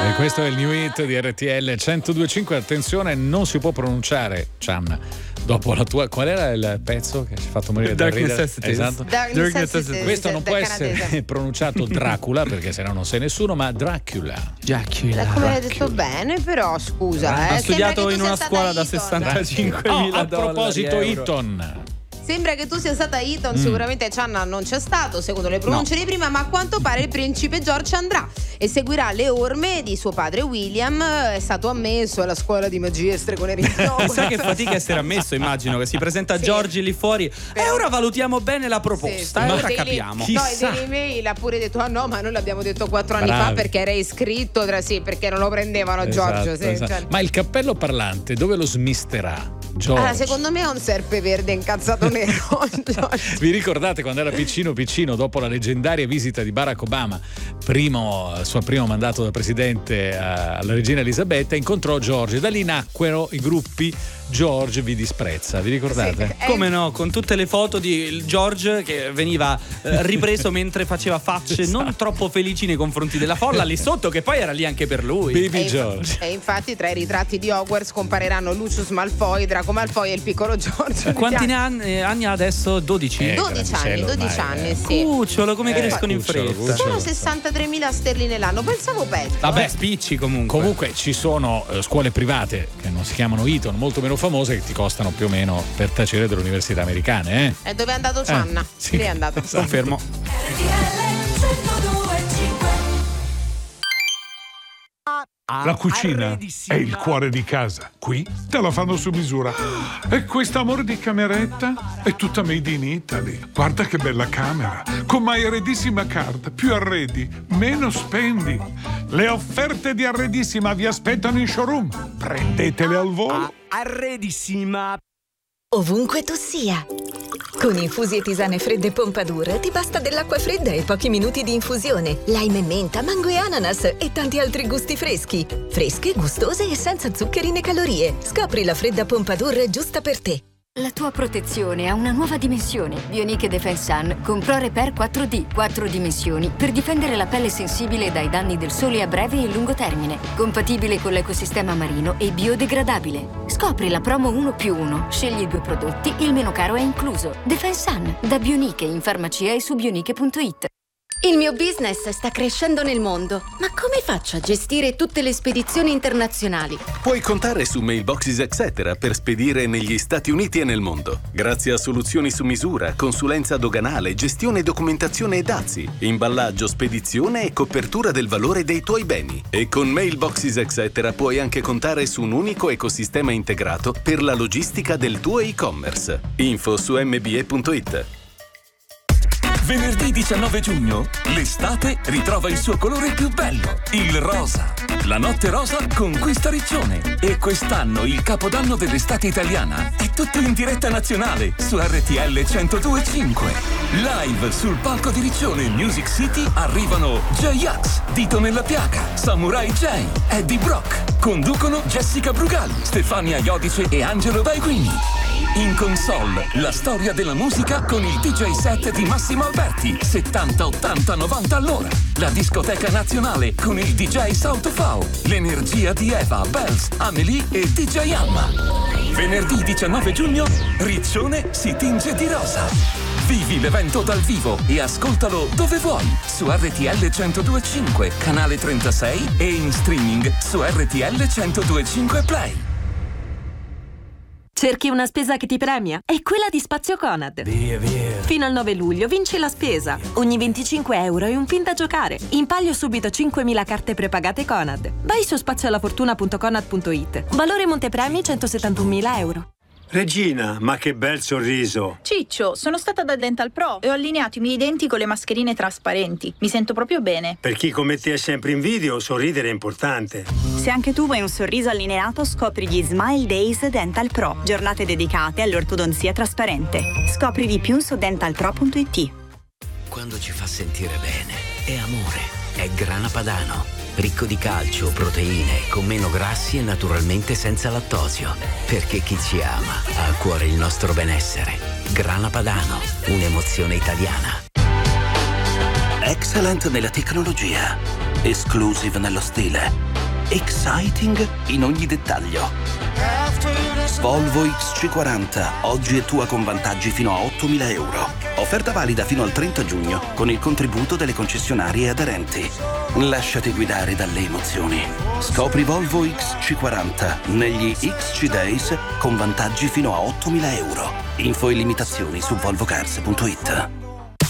E questo è il new hit di RTL 102.5. Attenzione, non si può pronunciare, Chan. Dopo la tua, qual era il pezzo che ci ha fatto morire da ridere? Esatto. Questo non può essere pronunciato Dracula, perché sennò non sa nessuno, ma Dracula. Come l'hai detto bene, però scusa. Ha studiato in una scuola da 65.000 a proposito, Eton. Sembra che tu sia stata Eton, sicuramente Chan non c'è stato, secondo le pronunce di prima, ma a quanto pare il principe George andrà e seguirà le orme di suo padre William. È stato ammesso alla scuola di magia e stregoneria. Sai che fatica essere ammesso, immagino, che si presenta Giorgi lì fuori. E ora valutiamo bene la proposta, e ora capiamo. No, e Daily Mail ha pure detto: ah no, ma noi l'abbiamo detto 4 anni fa perché era iscritto, perché non lo prendevano Giorgio. Esatto. Ma il cappello parlante dove lo smisterà? Allora, secondo me è un serpe verde incazzato nero. Vi ricordate quando era piccino, dopo la leggendaria visita di Barack Obama, suo primo mandato da presidente alla regina Elisabetta, incontrò George e da lì nacquero i gruppi George vi disprezza, vi ricordate? Sì, come no, con tutte le foto di George che veniva ripreso mentre faceva facce non troppo felici nei confronti della folla lì sotto, che poi era lì anche per lui. Baby George. E infatti tra i ritratti di Hogwarts compariranno Lucius Malfoy, Draco Malfoy e il piccolo George. Quanti anni ha adesso? 12? 12 anni, sì. Cucciolo, come crescono in fretta. Sono 63.000 sterline l'anno, pensavo peggio. Vabbè, spicci comunque. Comunque ci sono scuole private che non si chiamano Eton, molto meno famose, che ti costano più o meno per tacere delle università americane. E dove è andato Cianna? Sì. Lì è andato. Confermo. La cucina è il cuore di casa. Qui te la fanno su misura. E quest'amore di cameretta è tutta made in Italy. Guarda che bella camera. Con My Arredissima Card. Più arredi, meno spendi. Le offerte di Arredissima vi aspettano in showroom. Prendetele al volo. Arredissima. Ovunque tu sia. Con infusi e tisane fredde Pompadour ti basta dell'acqua fredda e pochi minuti di infusione. Lime e menta, mango e ananas e tanti altri gusti freschi. Fresche, gustose e senza zuccheri né calorie. Scopri la fredda Pompadour giusta per te. La tua protezione ha una nuova dimensione. Bionic Defense Sun con Pro Repair 4D, 4 dimensioni per difendere la pelle sensibile dai danni del sole a breve e lungo termine. Compatibile con l'ecosistema marino e biodegradabile. Scopri la promo 1+1. Scegli 2 prodotti, il meno caro è incluso. Defense Sun, da Bionic in farmacia e su bionic.it. Il mio business sta crescendo nel mondo, ma come faccio a gestire tutte le spedizioni internazionali? Puoi contare su Mailboxes Etc. per spedire negli Stati Uniti e nel mondo. Grazie a soluzioni su misura, consulenza doganale, gestione, documentazione e dazi, imballaggio, spedizione e copertura del valore dei tuoi beni. E con Mailboxes Etc. puoi anche contare su un unico ecosistema integrato per la logistica del tuo e-commerce. Info su mbe.it. Venerdì 19 giugno, l'estate ritrova il suo colore più bello, il rosa. La notte rosa conquista Riccione e quest'anno il capodanno dell'estate italiana è tutto in diretta nazionale su RTL 102.5. Live sul palco di Riccione Music City arrivano J-Ax, Dito nella Piaga, Samurai J, Eddie Brock. Conducono Jessica Brugal, Stefania Iodice e Angelo Baiguini. In console, la storia della musica con il DJ set di Massimo Alberti, 70, 80, 90 all'ora. La discoteca nazionale con il DJ Sautofao. L'energia di Eva, Bells, Amelie e DJ Alma. Venerdì 19 giugno, Riccione si tinge di rosa. Vivi l'evento dal vivo e ascoltalo dove vuoi, su RTL 102.5, canale 36 e in streaming su RTL 102.5 Play. Cerchi una spesa che ti premia? È quella di Spazio Conad. Via. Fino al 9 luglio vinci la spesa. Ogni 25 euro è un pin da giocare. In palio subito 5.000 carte prepagate Conad. Vai su spazioalafortuna.conad.it. Valore montepremi 171.000 euro. Regina, ma che bel sorriso! Ciccio, sono stata da Dental Pro e ho allineato i miei denti con le mascherine trasparenti. Mi sento proprio bene. Per chi come te è sempre in video, sorridere è importante. Se anche tu vuoi un sorriso allineato, scopri gli Smile Days Dental Pro, giornate dedicate all'ortodonzia trasparente. Scopri di più su dentalpro.it. Quando ci fa sentire bene, è amore, è Grana Padano. Ricco di calcio, proteine, con meno grassi e naturalmente senza lattosio. Perché chi ci ama ha a cuore il nostro benessere. Grana Padano, un'emozione italiana. Excellent nella tecnologia. Exclusive nello stile. Exciting in ogni dettaglio. Volvo XC40, oggi è tua con vantaggi fino a 8.000 euro. Offerta valida fino al 30 giugno con il contributo delle concessionarie aderenti. Lasciati guidare dalle emozioni. Scopri Volvo XC40 negli XC Days con vantaggi fino a 8.000 euro. Info e limitazioni su volvocars.it.